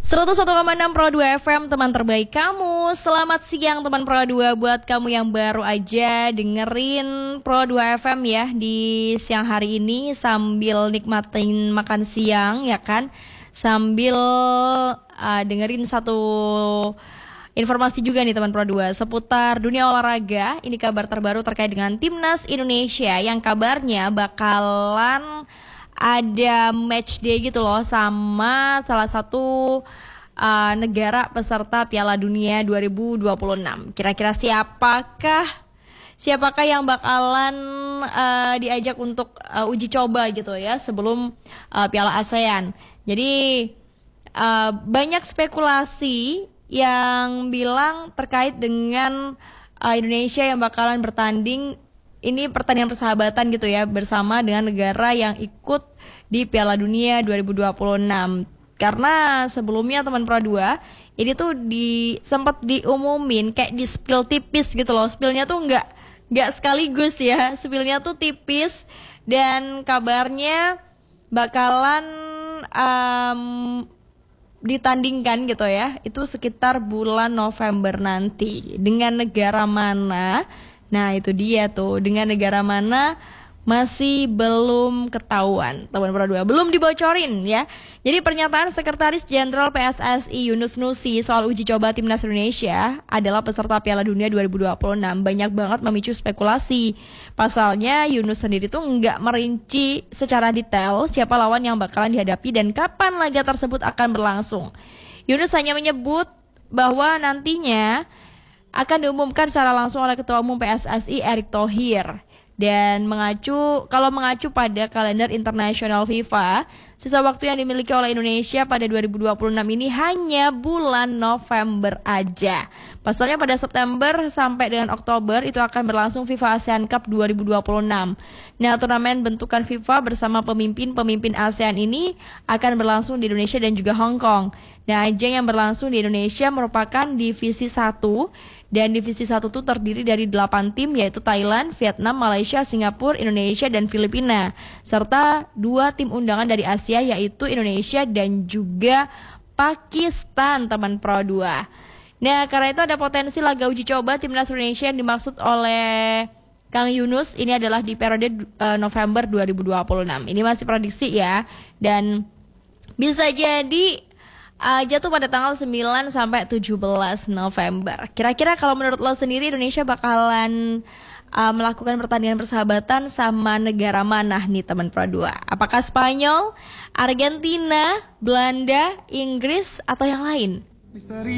101,6 Pro 2 FM, teman terbaik kamu. Selamat siang teman Pro 2. Buat kamu yang baru aja dengerin Pro 2 FM ya di siang hari ini sambil nikmatin makan siang ya kan, sambil dengerin satu informasi juga nih teman Pro 2 seputar dunia olahraga. Ini kabar terbaru terkait dengan Timnas Indonesia yang kabarnya bakalan ada match day gitu loh sama salah satu negara peserta Piala Dunia 2026. Kira-kira siapakah yang bakalan diajak untuk uji coba gitu ya sebelum Piala ASEAN. Jadi banyak spekulasi yang bilang terkait dengan Indonesia yang bakalan bertanding. Ini pertandingan persahabatan gitu ya bersama dengan negara yang ikut di Piala Dunia 2026. Karena sebelumnya teman Pro 2 ini tuh sempat diumumin kayak di spill tipis gitu loh. Spillnya tuh nggak sekaligus ya. Spillnya tuh tipis dan kabarnya bakalan ditandingkan gitu ya. Itu sekitar bulan November nanti. Dengan negara mana? Nah itu dia tuh, dengan negara mana masih belum ketahuan teman Pro 2, belum dibocorin ya. Jadi pernyataan Sekretaris Jenderal PSSI Yunus Nusi soal uji coba Timnas Indonesia adalah peserta Piala Dunia 2026 banyak banget memicu spekulasi. Pasalnya Yunus sendiri tuh nggak merinci secara detail siapa lawan yang bakalan dihadapi dan kapan laga tersebut akan berlangsung. Yunus hanya menyebut bahwa nantinya akan diumumkan secara langsung oleh Ketua Umum PSSI Erick Thohir. Dan mengacu pada kalender internasional FIFA, sisa waktu yang dimiliki oleh Indonesia pada 2026 ini hanya bulan November aja. Pasalnya pada September sampai dengan Oktober itu akan berlangsung FIFA ASEAN Cup 2026. Nah, turnamen bentukan FIFA bersama pemimpin ASEAN ini akan berlangsung di Indonesia dan juga Hong Kong. Nah, ajang yang berlangsung di Indonesia merupakan divisi 1 dan divisi 1 itu terdiri dari 8 tim yaitu Thailand, Vietnam, Malaysia, Singapura, Indonesia, dan Filipina. Serta 2 tim undangan dari Asia yaitu Indonesia dan juga Pakistan teman Pro 2. Nah karena itu ada potensi laga uji coba Timnas Indonesia yang dimaksud oleh Kang Yunus ini adalah di periode November 2026. Ini masih prediksi ya dan bisa jadi jatuh pada tanggal 9 sampai 17 November. Kira-kira kalau menurut lo sendiri Indonesia bakalan melakukan pertandingan persahabatan sama negara mana nih teman Pro 2? Apakah Spanyol, Argentina, Belanda, Inggris atau yang lain?